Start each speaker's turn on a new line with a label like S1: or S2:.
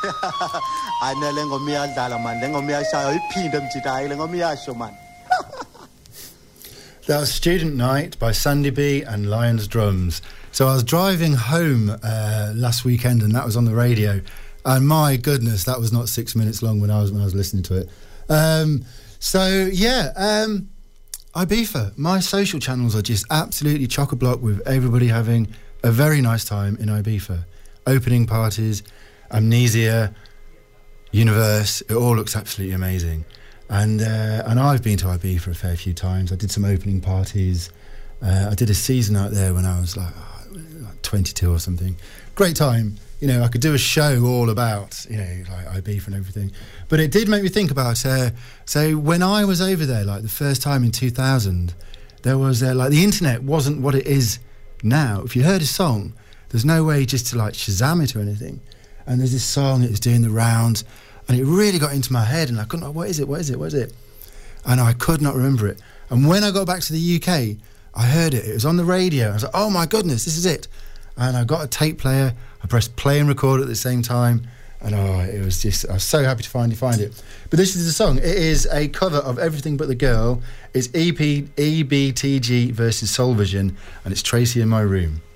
S1: That was Student Night by Sandy B and Lions Drums. So I was driving home last weekend and that was on the radio. And my goodness, that was not 6 minutes long when I was listening to it. Ibiza. My social channels are just absolutely chock-a-block with everybody having a very nice time in Ibiza. Opening parties, Amnesia, Universe, it all looks absolutely amazing. And I've been to Ibiza a fair few times. I did some opening parties. I did a season out there when I was like 22 or something. Great time. You know, I could do a show all about, you know, like Ibiza and everything. But it did make me think about, so when I was over there, like the first time in 2000, there was, like the internet wasn't what it is now. If you heard a song, there's no way just to like Shazam it or anything. And there's this song that was doing the rounds, and it really got into my head, and I couldn't, what is it? And I could not remember it. And when I got back to the UK, I heard it. It was on the radio. I was like, oh my goodness, this is it. And I got a tape player. I pressed play and record at the same time. And I was so happy to finally find it. But this is the song. It is a cover of Everything But the Girl. It's EBTG versus Soul Vision, and it's Tracy in My Room.